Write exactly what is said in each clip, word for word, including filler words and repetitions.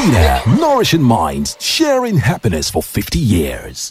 Vita, nourishing minds, sharing happiness for fifty years.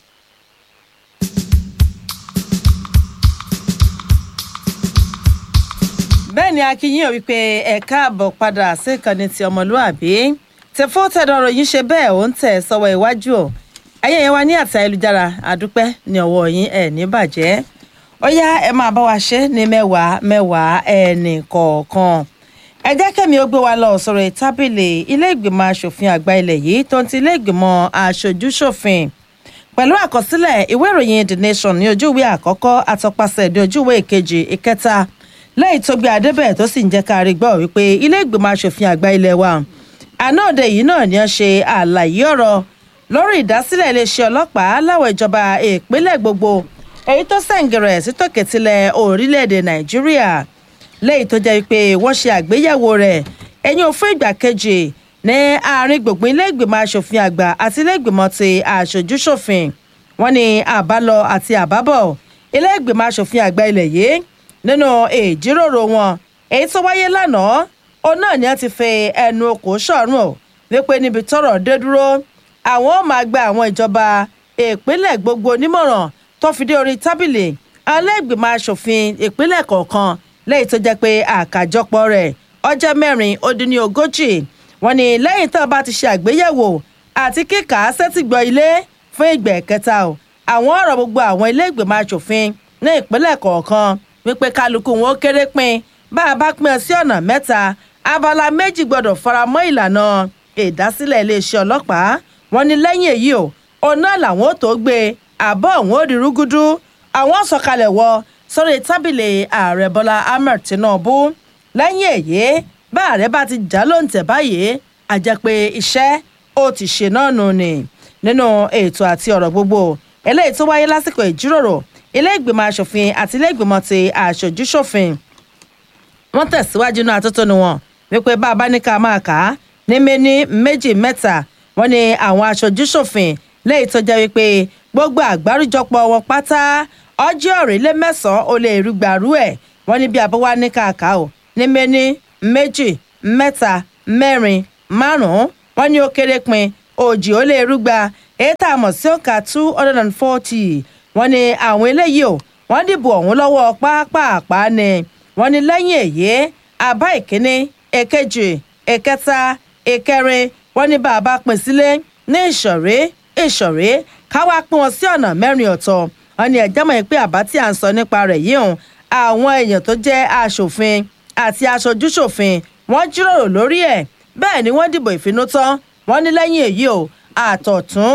bẹ́ẹ̀ ni akínyìn wípé ẹ káàbọ̀ padà sí ìkànnì ti ọmọlúàbí tẹ̀fọ́ tẹ̀dọ̀rọ̀ yìí ṣe bẹ́ẹ̀ ó ń tẹ̀ sọ́wọ́ iwájú o ẹ̀yẹ́ yẹn wá ní àti ayélujára àdúpẹ́ ní ọwọ́ yín ẹ̀ ní bàjẹ́ ó yá ẹ máa bá wa ṣe ní mẹ́wàá mẹ́wàá ẹnì kọ̀ọ̀kan ẹ jẹ́ kẹ́mi ó gbé wa lọ sọ̀rọ̀ tábìlì ilé ìgbìmọ̀ asòfin àgbà ilẹ̀ yìí tó ń ti ilé ìgbìmọ̀ aṣojú ṣòfin pẹ̀lú àkọsílẹ̀ ìwé ìròyìn The Nation ní ojúwé àkọ́kọ́ àtọpasẹ̀ ní ojúwé ìkejì ìkẹta lẹ́yìn tó gbé adébẹ̀ tó sì ń jẹ́ ká rí gbọ́ wípé ilé ìgbìmọ̀ asòfin àgbà ilé wa àná òde yìí náà ni wọ́n ṣe àlàyé ọ̀rọ̀ lórí ìdásílẹ̀ iléeṣẹ́ ọlọ́pàá láwọn ìjọba ìpínlẹ̀ gbogbo èyí tó sẹ̀ǹgẹ̀rẹ̀ sí tòkè tilẹ̀ orílẹ̀-èdè Nàìjíríà lẹ́yìn tó jẹ́ wípé wọ́n ṣe àgbéyẹ̀wò rẹ̀ ẹ̀yìn òfin ìgbà kejì ní àárín gbùngbùn ilé ìgbìmọ̀ asòfin àgbà àti ilé ìgbìmọ̀ ti aṣojú-ṣòfin wọ́n ní àbálọ àti àbábọ̀ ilé ìgbìmọ̀ asòfin àgbà ilẹ̀ yìí nínú ìjíròrò wọn èyí tó wáyé lánàá òun náà ni wọ́n ti fi ẹnu okò sọ̀rùn ò wípé níbi tọ́rọ̀ dé dúró àwọn ó máa gba àwọn ìjọba ìpínlẹ̀ gbogbo nímọ̀ràn tó fi dé orí tábìlì alẹ́ ìgbìmọ̀ asòfin ìpínlẹ̀ kọ̀ọ̀kan lẹ́yìn tó jẹ́ pé àkàjọpọ̀ rẹ̀ ọjọ́ mẹ́rin ó dín ní ogójì wọ́n ní lẹ́yìn tó bá ti ṣe àgbéyẹ̀wò àti kíkà sẹ́tìgbọ́ ilé fún ìgbẹ́ kẹta o àwọn ọ̀rọ̀ gbogbo àwọn ilé ìgbìmọ̀ asòfin ní ìpínlẹ̀ kọ̀ọ̀kan wípé kálukú wọn ó kéré pin bá a bá pín sí ọ̀nà mẹ́ta abala méjì gbọ́dọ̀ faramọ́ ìlànà ìdásílẹ̀ iléeṣẹ́ ọlọ́pàá wọn ní lẹ́yìn èyí o ọ̀nà làwọn ò tó gbé àbọ̀ òun ó di rúgúdú àwọn sọ̀kalẹ̀ wọ sórí tábìlì ààrẹ Bọ́lá Ahmed Tinubu lẹ́yìn èyí bá ààrẹ bá ti já lóǹtẹ̀ báyìí a jẹ́ pé iṣẹ́ ó ti ṣe náà nù ni nínú ètò àti ọ̀rọ̀ gbogbo eléyìí tó wáyé lásìkò ìjíròrò ilé ìgbìmọ̀ asòfin àti ilé ìgbìmọ̀ ti aṣojú-ṣòfin wọ́n tẹ̀síwájú náà àtótónu wọn wípé bá a bá ní ká máa kà á ní méní méjì mẹ́ta wọ́n ní àwọn aṣojú-ṣòfin lẹ́yìn tó jẹ́ wípé gbogbo àgbáríjọpọ̀ wọn pátá ọjọ́ òrìlé mẹ́sàn-án ó lè rúgbàrú ẹ̀ wọ́n ní bí abọ́wá ní ká kà ó ní méní méjì mẹ́ta mẹ́rin márùn-ún wọ́n ní ó kéré pin òjì ó lè rúgba èyí tá a mọ̀ sí òǹkà two hundred and forty wọ́n ní àwọn eléyìí ò wọ́n dìbò ọ̀hún lọ́wọ́ pápápá ni wọ́n ní lẹ́yìn èyí àbá ìkíní èkejì ìkẹta ìkẹrin wọ́n ní bá a bá pín sílé ní ìṣọ̀rí ìṣọ̀rí káwá pín wọn sí ọ̀nà mẹ́rin ọ̀tọ̀ wọ́n ní ẹ̀jẹ̀ mọ̀ pé àbá tí à ń sọ nípa rẹ̀ yìí hàn àwọn èèyàn tó jẹ́ aṣòfin àti aṣojú-ṣòfin wọ́n jíròrò lórí ẹ̀ bẹ́ẹ̀ ni wọ́n dìbò ìfinútán wọ́n ní lẹ́yìn èyí ò àtọ̀tún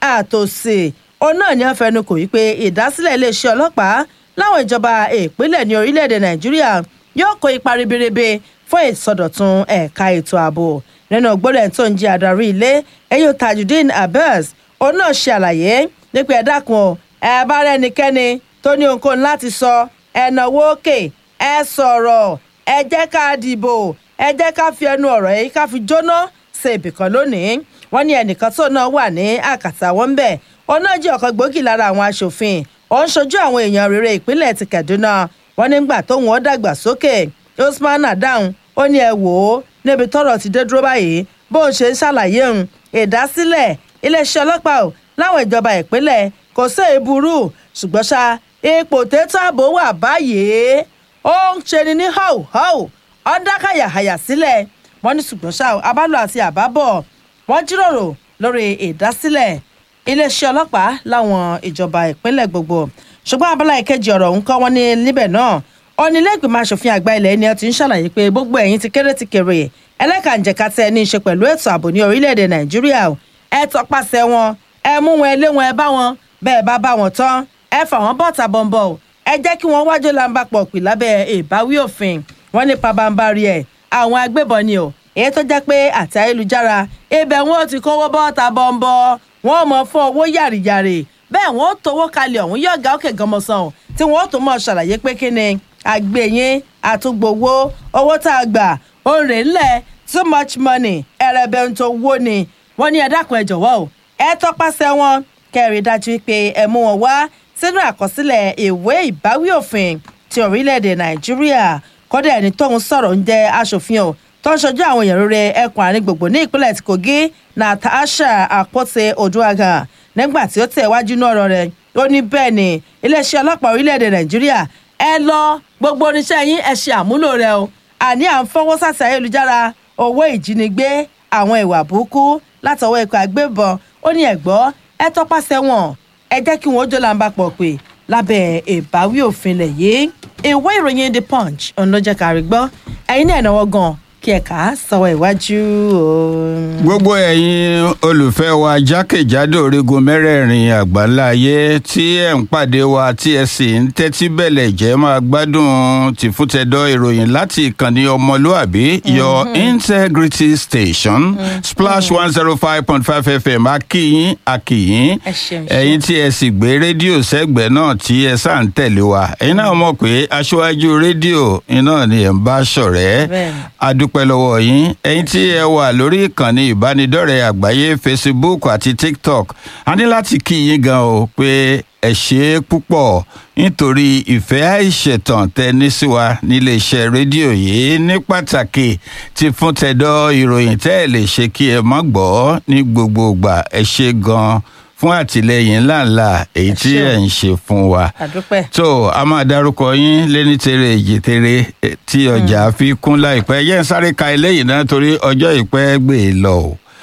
àtòsì òun náà ni wọ́n fẹnu kò wípé ìdásílẹ̀ iléeṣẹ́ ọlọ́pàá láwọn ìjọba ìpínlẹ̀ ní orílẹ̀-èdè Nàìjíríà yóò kó ipa ribiribi fún ìsọdọ̀tun ẹ̀ka ètò ààbò nínú gbọ́dọ̀ tó ń jẹ́ adarí ilé eyín Tajudeen Abbas òun náà ṣe àlàyé nípa ẹ dákun ẹ bá rẹ́nikẹ́ni tó ní ohunkóhun láti sọ ẹ náwó òkè ẹ sọ̀rọ̀ ẹ jẹ́ ká dìbò ẹ jẹ́ ká fi ẹnu ọ̀rọ̀ yìí ká fi jóná ṣe ibìkan lónìí wọ́n ní ẹnìkan tó náà wà ní àkàtà wọn bẹ́ẹ̀ òun náà jẹ́ ọ̀kan gbòógì lára àwọn aṣòfin ó ń ṣojú àwọn èèyàn rere ìpínlẹ̀ ti Kaduna wọ́n nígbà tóun ó dàgbà sókè Usman Adahun ó ní ẹ wò ó níbi tọ́rọ̀ ti dé dúró báyìí bóun ṣe ń ṣàlàyé ń ìdásílẹ̀ iléeṣẹ́ ọlọ́pàá ò láwọn ìjọba ìpínlẹ̀ kò sí èébúrú ṣùgbọ́n ṣá ipò tètò ààbò wà báyìí ó ń ṣe ni ní hàù-hàù ó ń dákàyàhàyà sílẹ̀ wọ́n ní ṣùgbọ́n ṣá abálò àti àbábọ̀ wọ́n jíròrò lórí ìdásílẹ̀ iléeṣẹ́ ọlọ́pàá láwọn ìjọba ìpínlẹ̀ gbogbo ṣùgbọ́n abala ìkejì ọ̀rọ̀ ń kọ́ wọn ní níbẹ̀ náà onílé-ìgbìmọ̀ asòfin àgbà ilẹ̀ ni ẹ ti ń ṣàlàyé pé gbogbo ẹ̀yin ti kéré ti kéré ẹlẹ́kànjẹ̀ka tẹ ní í ṣe pẹ̀lú ètò ààbò ní orílẹ̀-èdè Nàìjíríà ẹ tọpasẹ̀ wọn ẹ mú wọn ẹ lé wọn ẹ bá wọn bẹ́ẹ̀ bá bá wọn tán ẹ fà wọ́n bọ́ta bọ̀m̀bọ̀ ẹ jẹ́ kí wọ́n wájú lamba pọ̀ pì lábẹ́ ìbáwí òfin wọ́n ní pabambarí ẹ̀ àwọn agbébọn ni o èyí tó jẹ́ pé àti ayélujára ibẹ̀ wọn ò ti kówó bọ́ta bọ̀m̀bọ̀ wọn ò mọ̀ fún owó yàrìyàrì bẹ́ẹ̀ wọ́n ó towó kalẹ̀ ọ̀hún yọ̀gá òkè gọmọsán tí wọ́n ó tún mọ̀ ṣàlàyé pé kí ni àgbẹ̀yìn àtúgbòwó owó tá a gbà òǹrè ńlẹ̀ too much money ẹ̀rẹ̀bẹ̀ ń tó wó ni wọ́n ní ẹ dákun ẹ jọ̀wọ́ o ẹ tọpasẹ̀ wọn kẹ́rì dájú pé ẹ mú wọn wá sínú àkọsílẹ̀ ìwé ìbáwí òfin ti orílẹ̀-èdè Nàìjíríà kọ́dà ẹni tóun sọ̀rọ̀ ń jẹ́ aṣòfin o tó ń ṣojú àwọn èèyàn rere ẹkùn àárín gbogbo ní ìpínlẹ̀ ti Kogi Natasha Akpoti-Oduagha nígbà tí ó tẹ̀ wájú náà ọ̀rọ̀ rẹ̀ ó ní bẹ́ẹ̀ ni iléeṣẹ́ ọlọ́pàá orílẹ̀-èdè Nàìjíríà ẹ lọ gbogbo oníṣẹ́ yín ẹ ṣe àmúlò rẹ̀ o àní à ń fọwọ́ sàtì ayélujára owó ìjínigbé àwọn ìwà burúkú látọwọ́ ikọ̀ agbébọn ó ní ẹ̀gbọ́ ẹ tọpasẹ̀ wọn ẹ jẹ́ kí wọ́n ó jó làǹbà pọ̀ pé lábẹ́ ìbáwí òfin lẹ̀ yìí ìwé ìròyìn The Punch ọ̀nà jẹ́ kárí gbọ́ ẹ̀yin náà náwó gan kí ẹ̀ka sọ̀wọ́ ìwájú o. gbogbo ẹ̀yin olùfẹ́ wa jákèjádò orígun mẹ́rẹ̀ẹ̀rin àgbáńlá ayé tí ẹ̀ ń pàdé wa tí ẹ sì ń tẹ́tí bẹ̀lẹ̀ jẹ́ máa gbádùn tìfútẹ̀dọ̀ ìròyìn láti ìkànnì ọmọlúàbí your integrity station Splash one zero five point five F M akíyín akíyín ẹ̀yin tí ẹ sì gbé rédíò sẹ́gbẹ̀ẹ́ náà tí ẹ sáà ń tẹ̀lé wa ẹ̀yin náà mọ̀ pé aṣáájú rédíò iná ni ẹ̀ ń bá ṣọ̀rẹ́ adúpẹ́ lọ́wọ́ yín ẹ̀yin tí ẹ wà lórí ìkànnì ìbánidọ́rẹ̀ẹ́ àgbáyé Facebook àti TikTok a ní láti kí yín gan o pé ẹ ṣé púpọ̀ nítorí ìfẹ́ àìṣẹ̀tàn tẹ ní sí wa níléeṣẹ́ rédíò yìí ní pàtàkì tí fún tẹ̀dọ̀ ìròyìn tẹ́ ẹ lè ṣe kí ẹ má gbọ́ ní gbogbo ìgbà ẹ ṣé gan fún àtìlẹyìn ńláńlá èyí tí ẹ ń ṣe fún wa. tó a máa dárúkọ yín lẹ́ni tèrè èjì tèrè tí ọjà fi kún láìpẹ́ yẹn sáré ka eléyìí náà torí ọjọ́ ìpẹ́ gbé e lọ.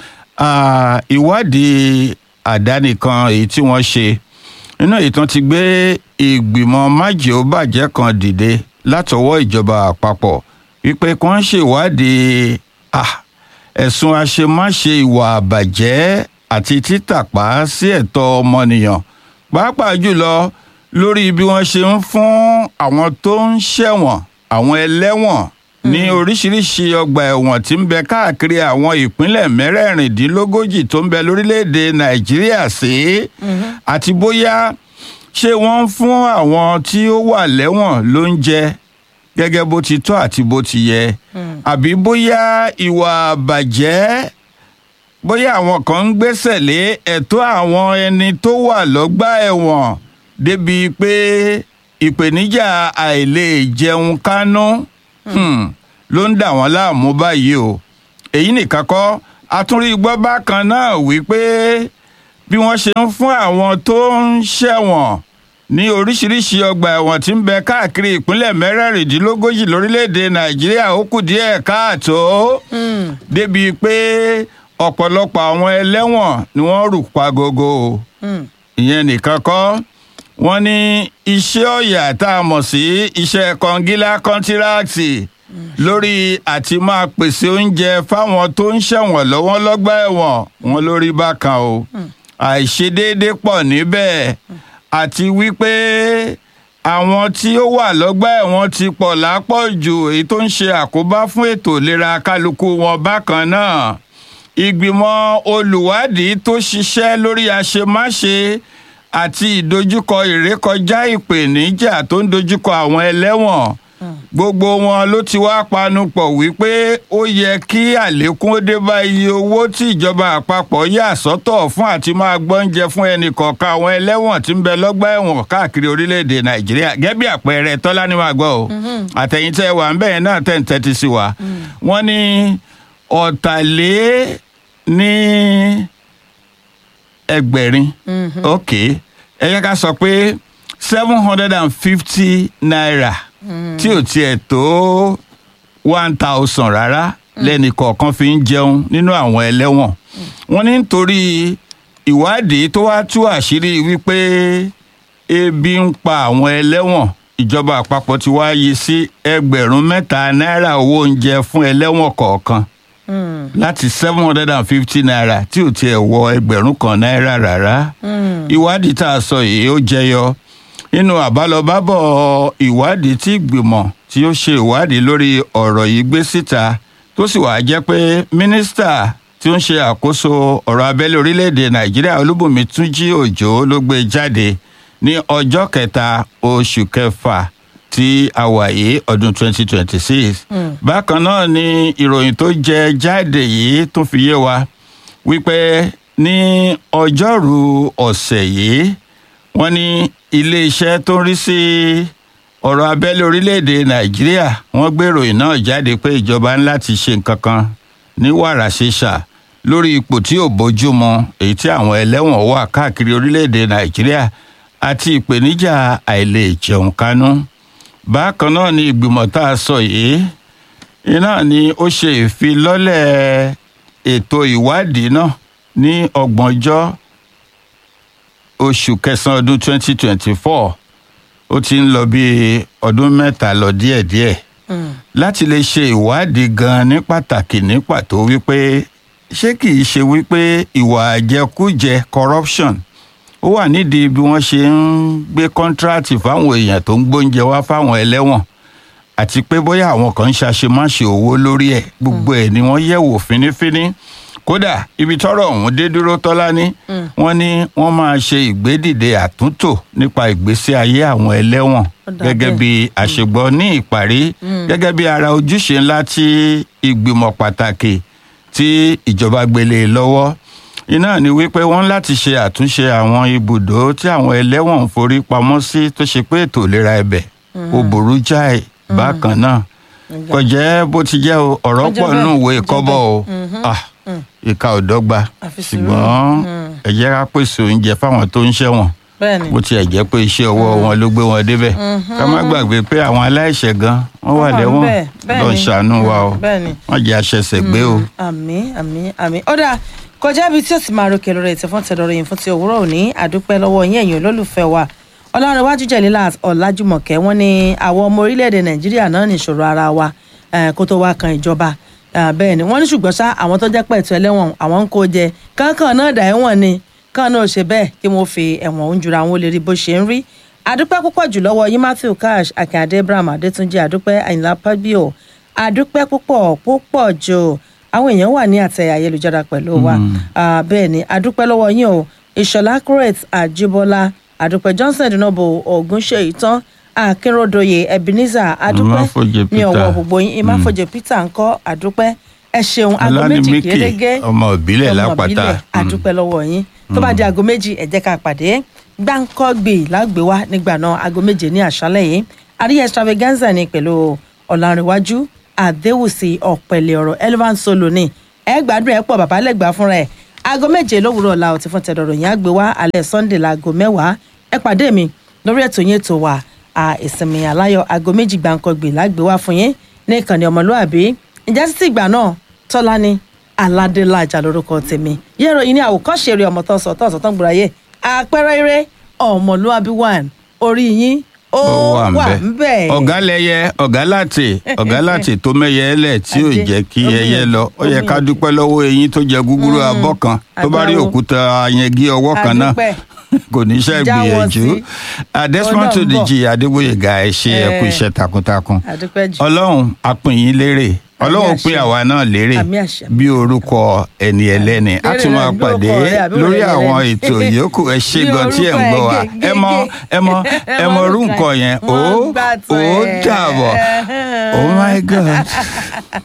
ìwádìí àdáni kan èyí tí wọ́n ṣe nínú ìtàn ti gbé ìgbìmọ̀ májèóbàjẹ́ kan dìde látọwọ́ ìjọba àpapọ̀ wípé kí wọ́n ṣèwádìí ẹ̀sùn àṣemáṣe ìwà àbàjẹ́ àti títàpá sí ẹ̀tọ́ ọmọnìyàn pàápàá jùlọ lórí bí wọ́n ṣe ń fún àwọn tó ń ṣẹ̀wọ̀n àwọn ẹlẹ́wọ̀n ní oríṣiríṣi ọgbà ẹ̀wọ̀n tí ń bẹ káàkiri àwọn ìpínlẹ̀ mẹ́rẹ̀ẹ̀rìndínlógójì tó ń bẹ lórílẹ̀‐èdè Nàìjíríà sí àti bóyá ṣé wọ́n ń fún àwọn tí ó wà lẹ́wọ̀n lóúnjẹ gẹ́gẹ́ bó ti tọ́ àti bó ti yẹ àbí bóyá ìwà àbàjẹ́ bóyá àwọn kan ń gbésẹ̀ lé ẹ̀tọ́ àwọn ẹni tó wà lọ́gbà ẹ̀wọ̀n débi pé ìpèníjà àìlè jẹun kánú ló ń dà wọ́n láàmú báyìí o èyí nìkan kọ́ àtúnrí gbọ́ bákan náà wípé bí wọ́n ṣe ń fún àwọn tó ń ṣẹ̀wọ̀n ní oríṣiríṣi ọgbà ẹ̀wọ̀n tí ń bẹ káàkiri ìpínlẹ̀ mẹ́rẹ̀ẹ̀rìndínlógójì lórílẹ̀‐èdè Nàìjíríà ó kù díẹ̀ káàtó débi pé ọ̀pọ̀lọpọ̀ àwọn ẹlẹ́wọ̀n ni wọ́n rù pa gogo ìyẹn nìkan kọ́ wọ́n ní iṣẹ́ ọ̀yà tá a mọ̀ sí iṣẹ́ kọngílá kọ́ńtíráàtì lórí àti máa pèsè oúnjẹ fáwọn tó ń ṣẹ̀wọ̀n lọ́wọ́ lọ́gbà ẹ̀wọ̀n wọn lórí bákan o àìṣedéédé pọ̀ níbẹ̀ àti wípé àwọn tí ó wà lọ́gbà ẹ̀wọ̀n ti pọ̀ lápọ̀jù èyí tó ń ṣe àkóbá fún ètò ìlera kálukú wọn bákan náà ìgbìmọ̀ olùwádìí tó ṣiṣẹ́ lórí àṣemáṣe àti ìdojúkọ ìrékọjá ìpèníjà tó ń dojúkọ àwọn ẹlẹ́wọ̀n gbogbo wọn ló ti wá panupọ̀ wípé ó yẹ kí àlékún ó dé bá iye owó tí ìjọba àpapọ̀ yà sọ́tọ̀ fún àti máa gbọ́únjẹ fún ẹnì kọ̀ọ̀kan àwọn ẹlẹ́wọ̀n tí ń bẹ lọ́gbà ẹ̀wọ̀n káàkiri orílẹ̀-èdè Nàìjíríà gẹ́gẹ́ bí àpẹẹrẹ tọ́lá ni wàá gbọ́ o àtẹ̀yìntẹ́ wà ń bẹ̀yẹn náà tẹ̀ ń tẹ́tí sí wa wọ́n ní ọ̀tàlé ní ẹgbẹ̀rin ok ẹ yẹ ká sọ pé seven hundred and fifty naira tí ò tiẹ̀ tó one thousand rárá lẹ́nì kọ̀ọ̀kan fi ń jẹun nínú àwọn ẹlẹ́wọ̀n wọ́n ní nítorí ìwádìí tó wá tú àṣírí wípé ebi ń pa àwọn ẹlẹ́wọ̀n ìjọba àpapọ̀ ti wá yí sí ẹgbẹ̀rún mẹ́ta náírà owó oúnjẹ fún ẹlẹ́wọ̀n kọ̀ọ̀kan láti seven hundred and fifty naira tí ò tiẹ̀ wọ ẹgbẹ̀rún kan náírà rárá ìwádìí tá a sọ yìí ó jẹyọ nínú àbálọbábọ̀ ìwádìí tí ìgbìmọ̀ tí ó ṣe ìwádìí lórí ọ̀rọ̀ yìí gbé síta tó sì wàá jẹ́ pé mínísítà tí ó ń ṣe àkóso ọ̀rọ̀ abẹ́lé orílẹ̀-èdè Nàìjíríà Olúbùnmi Túnjí Òjó ló gbé jáde ní ọjọ́ kẹta oṣù kẹfà tí a wà yìí ọdún twenty twenty six bákan náà ni ìròyìn tó jẹ jáde yìí tún fi yé wa wípé ní ọjọ́rú ọ̀sẹ̀ yìí wọ́n ní iléeṣẹ́ tó ń rí sí ọ̀rọ̀ abẹ́lé orílẹ̀-èdè nàìjíríà wọ́n gbèrò iná jáde pé ìjọba ń láti ṣe nǹkan kan ní wàrà ṣèṣà lórí ipò tí ò bójúmu èyí tí àwọn ẹlẹ́wọ̀n wà káàkiri orílẹ̀-èdè nàìjíríà àti ìpèníjà àìlè jẹun kánú. bákan náà ni ìgbìmọ̀ tá a sọ yìí iná ni ó ṣe ìfilọ́lẹ̀ ètò ìwádìí náà ní ọgbọ̀njọ́ oṣù kẹsàn-án ọdún twenty twenty-four ó ti ń lọ bí ọdún mẹ́ta lọ díẹ̀díẹ̀ láti lè ṣe ìwádìí gan ní pàtàkì ní pàtó wípé ṣé kìí ṣe wípé ìwà àjẹkújẹ corruption ó wà nídìí bí wọ́n ṣe ń gbé kọ́ńtíráàtì fáwọn èèyàn tó ń gbóúnjẹ wá fáwọn ẹlẹ́wọ̀n àti pé bóyá àwọn kan ń ṣàṣemáṣe owó lórí ẹ̀ gbogbo ẹ̀ ni wọ́n yẹ̀ wò fínífíní kódà ibi tọ́rọ̀ ọ̀hún dé dúró tọ́lá ní wọ́n ní wọ́n máa ṣe ìgbédìde àtúntò nípa ìgbésí ayé àwọn ẹlẹ́wọ̀n gẹ́gẹ́ bí àṣegbọ́ ní ìparí gẹ́gẹ́ bí ara ojúṣe ńlá tí ìgbìmọ̀ pàtàkì tí ìjọba gbélé lọ́wọ́ iná ni wípé wọ́n láti ṣe àtúnṣe àwọn ibùdó tí àwọn ẹlẹ́wọ̀n ń forí pamọ́ sí tó ṣe pé ètò ìlera ẹbẹ̀ ó burú jáì bákan náà kò jẹ́ bó ti jẹ́ ọ̀rọ̀ pọ̀ nínú ìwé kọ́bọ̀ o ìka ò dọ́gba ṣùgbọ́n ẹ jẹ́ ká pèsè oúnjẹ fáwọn tó ń ṣẹ̀wọ̀n bó tiẹ̀ jẹ́ pé iṣẹ́ ọwọ́ wọn ló gbé wọn débẹ̀ ká má gbàgbé pé àwọn aláìṣẹ̀ gan wọ́n wà lẹ́wọ̀n lọ ṣàánú wa o wọ́n jẹ́ aṣẹ̀ṣẹ̀ gbé o. àmín àmín àmín ó dáa kọjá ibi tí ó sì máa ròkè lórí ètò fún tẹ̀dọ̀rọ̀ yìí fún ti òwúrọ̀ òní àdúpẹ́ lọ́wọ́ yín ẹ̀yin olólùfẹ́ wa ọlọ́runwájú jẹ̀lílà ọ̀làjúmọ̀kẹ́ wọ́n ní àwọn ọmọ orílẹ̀-èdè nàìjíríà náà ní ìṣòro ara wa kó tó wá kan ìjọba bẹ́ẹ̀ ni wọ́n ní ṣùgbọ́n ṣá àwọn tó jẹ́ pẹ̀tù ẹlẹ́wọ̀n àwọn ń kó jẹ kankan náà dà ẹ̀wọ̀n ni kan náà ṣe bẹ́ẹ̀ kí wọ́n fi ẹ̀wọ̀n oúnjura àwọn olè rí bó ṣe ń rí àdúpẹ́ púpọ̀ jù lọ́wọ́ yín matthew cash akíndé abraham adétúnjì àdúpẹ́ àyìnlá pabio àdúpẹ́ púpọ̀ púpọ̀ jù àwọn èèyàn wà ní àtẹ ayélujára pẹ̀lú wa bẹ́ẹ̀ ni àdúpẹ́ lọ́wọ́ yín o ìṣọ̀lá crete àjíbọ́lá àdúpẹ́ johnson dinobo ògúnṣe ìtàn akínródòye ebenezer àdúpẹ́ ní ọwọ́ gbogbo yín ìmáfojè peter ńkọ́ àdúpẹ́ ẹ ṣeun aago méjì gẹ́gẹ́ ọmọ ìbílẹ̀ lápáta àdúpẹ́ lọ́wọ́ yín tó bá di aago méjì ẹ jẹ́ ká pàdé gbáǹkọ́gbè lágbèwá nígbà náà aago méje ní àṣálẹ́ yìí àríyá extravaganza ni pẹ̀lú ọ̀làǹrẹ̀wájú àdéhùsí ọ̀pẹ̀lẹ̀ ọ̀rọ̀ elephant solo ni ẹ gbádùn ẹ pọ̀ bàbá lẹ́gbàá fúnra ẹ̀ aago méje lówùúrọ̀ ọ̀la ọ̀tí fún tẹ̀dọ̀rọ̀ yẹn àgbéwá alẹ́ sunday laago mẹ́wàá ẹ pàdé mi lórí ètò yẹn tó wà ìsinmi aláyọ̀ aago méjì gbáǹkọ́gbè lágbèwá fún yín ní ìkànnì ọmọlúàbí ìjà títí ìgbà náà tọ́lání aládélájà lórúkọ tèmi yẹ́rọ yìí ní àwòkọ́ṣe eré ọmọ tọ́sọ̀ tọ́sọ̀ tán gbúráyé àpẹẹrẹ eré ọmọlúàbí one orí yín ó wà ń bẹ̀. ọ̀gá lẹyẹ ọ̀gá láti ọ̀gá láti tó mẹ́yẹ ẹlẹ̀ tí ò jẹ́ kí ẹyẹ lọ ó yẹ ká dúpẹ́ lọ́wọ́ eyín tó jẹ gúgúrú abọ́ kan tó bá rí òkúta ayẹngí ọwọ́ kan náà kò ní iṣẹ́ gbìyànjú Desmond Tudeji Adégbóyèga ẹ ṣe ẹ kú iṣẹ́ takuntakun ọlọ́run á pín yín lérè ọlọ́run pín àwa náà lérè bí orúkọ ẹni ẹlẹ́ni a tún máa pàdé lórí àwọn ètò yòókù ẹ ṣe gan tí ẹ ń gbọ́ wa ẹ mọ ẹ mọ ẹ mọ orú nǹkan yẹn ó ó dàbọ̀ oh my God.